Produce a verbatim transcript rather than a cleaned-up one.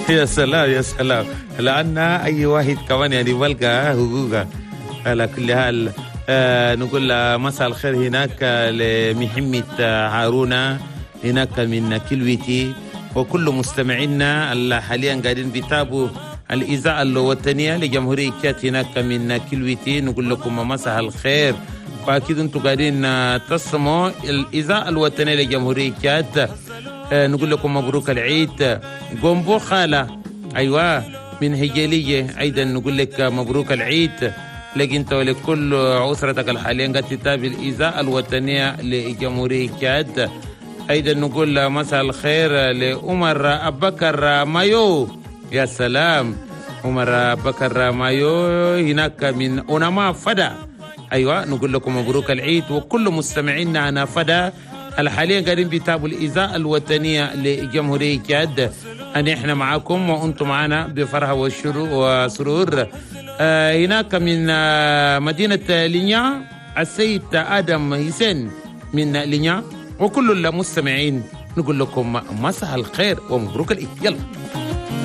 يا سلام يا سلام، لأن أي واحد كمان يعني بلقى حقوقه. على كل حال آه نقول مساء الخير هناك لمحمد هارون هناك من كلويتي، وكل مستمعينا اللي حاليا قاعدين بيتابعوا الإذاعة الوطنية لجمهورية كات هناك من كلويتي. نقول لكم مساء الخير، فأكيد أنتم قاعدين تسمعوا الإذاعة الوطنية لجمهورية كات. آه نقول لكم مبروك العيد. قنبو خالة أيوة من هجيلية أيضا نقول لك مبروك العيد لك أنت ولكل أسرتك الحالية قاعد تتابع الإذاعة الوطنية لجمهورية كاد. أيضا نقول مساء الخير لعمر أبو بكر مايو. يا سلام، عمر أبو بكر مايو هناك من أوناما فدا. أيوة نقول لكم مبروك العيد، وكل مستمعينا أنا فدا الحاليا قاعدين بيتابعوا الإذاعة الوطنية لجمهورية كاد. أن إحنا معاكم وأنتم معنا بفرحة وسرور. آه هناك من آه مدينة لينيا السيد آدم حسين من لينيا، وكل المستمعين نقول لكم مساء الخير ومبروك العيد. يلا